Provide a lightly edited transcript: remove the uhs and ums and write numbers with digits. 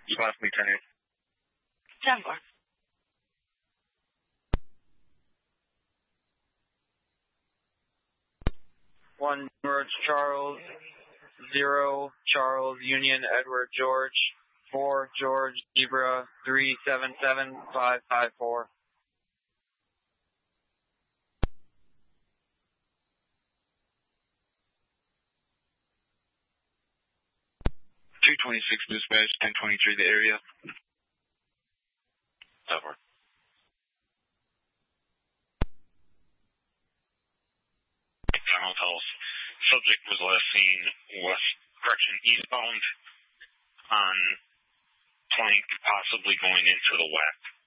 Last Lieutenant. 10-4. 1 George Charles, 0 Charles Union Edward George, 4 George Zebra 377554. 226 dispatch, 1023 the area. Over. Donald House. Subject was last seen eastbound on Plank, possibly going into the west.